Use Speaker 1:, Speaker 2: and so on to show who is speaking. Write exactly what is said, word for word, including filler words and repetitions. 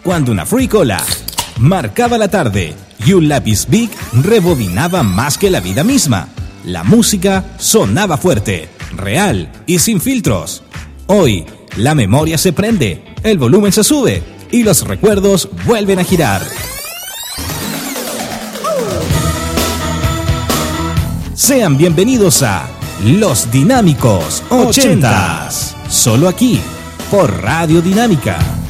Speaker 1: cuando una Fricola marcaba la tarde y un lápiz Bic rebobinaba más que la vida misma. La música sonaba fuerte, real y sin filtros. Hoy, la memoria se prende, el volumen se sube y los recuerdos vuelven a girar. Sean bienvenidos a Los Dinámicos ochentas, solo aquí, por Radio Dinámica.